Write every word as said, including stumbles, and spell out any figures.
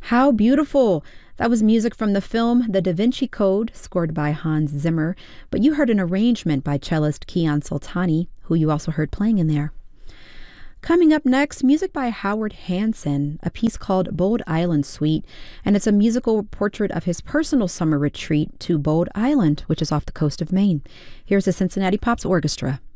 How beautiful! That was music from the film The Da Vinci Code, scored by Hans Zimmer, but you heard an arrangement by cellist Kiyan Soltani, who you also heard playing in there. Coming up next, music by Howard Hanson, a piece called Bold Island Suite, and it's a musical portrait of his personal summer retreat to Bold Island, which is off the coast of Maine. Here's the Cincinnati Pops Orchestra.